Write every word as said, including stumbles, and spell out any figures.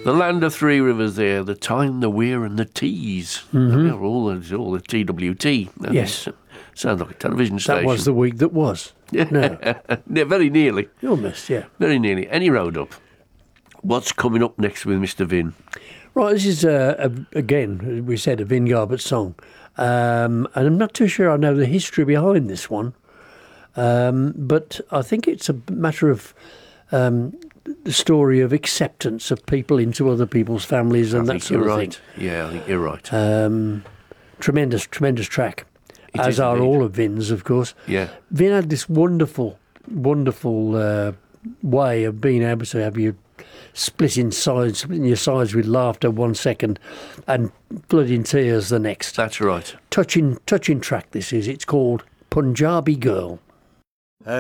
The land of three rivers there, the Tyne, the Wear and the Tees. Mm-hmm. Yeah, all, the, all the T W T. That Yes. is, sounds like a television station. That was the week that was. No. Yeah, very nearly. Almost, yeah. Very nearly. Any road up. What's coming up next with Mister Vin? Right, this is, uh, a, again, we said a Vin Garbutt song. Um, and I'm not too sure I know the history behind this one. Um, but I think it's a matter of um, the story of acceptance of people into other people's families and I that think sort you're of right. thing. Yeah, I think you're right. Um, tremendous, tremendous track, It as is are indeed. all of Vin's, of course. Yeah. Vin had this wonderful, wonderful uh, way of being able to have you splitting sides, splitting your sides with laughter one second, and blood in tears the next. That's right. Touching, touching track. This is. It's called Punjabi Girl.